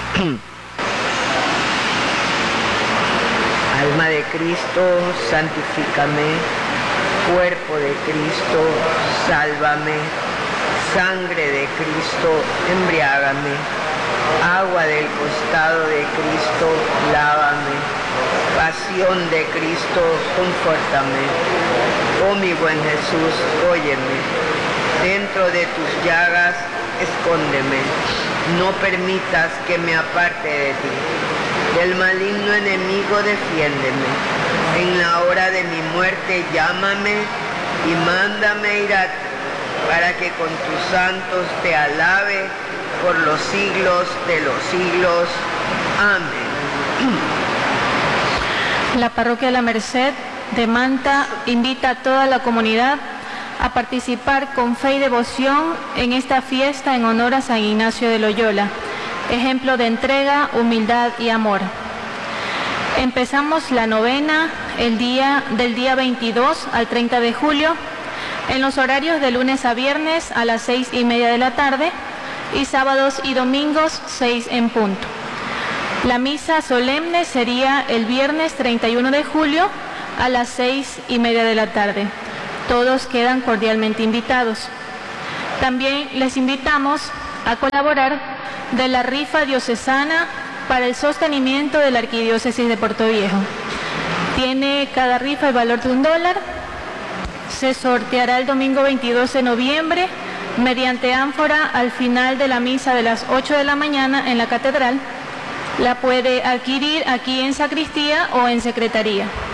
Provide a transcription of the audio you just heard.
Alma de Cristo, santifícame. Cuerpo de Cristo, sálvame. Sangre de Cristo, embriágame. Agua del costado de Cristo, lávame. Pasión de Cristo, confórtame. Oh mi buen Jesús, óyeme. Dentro de tus llagas, escóndeme. No permitas que me aparte de ti. Del maligno enemigo, defiéndeme. En la hora de mi muerte, llámame y mándame ir a ti, para que con tus santos te alabe por los siglos de los siglos. Amén. La Parroquia de la Merced de Manta invita a toda la comunidad a participar con fe y devoción en esta fiesta en honor a San Ignacio de Loyola, ejemplo de entrega, humildad y amor. Empezamos la novena del día 22 al 30 de julio, en los horarios de lunes a viernes a las 6:30 de la tarde y sábados y domingos 6 en punto. La misa solemne sería el viernes 31 de julio a las 6:30 de la tarde. Todos quedan cordialmente invitados. También les invitamos a colaborar de la rifa diocesana para el sostenimiento de la Arquidiócesis de Portoviejo. Tiene cada rifa el valor de $1. Se sorteará el domingo 22 de noviembre mediante ánfora al final de la misa de las 8 de la mañana en la catedral. La puede adquirir aquí en sacristía o en secretaría.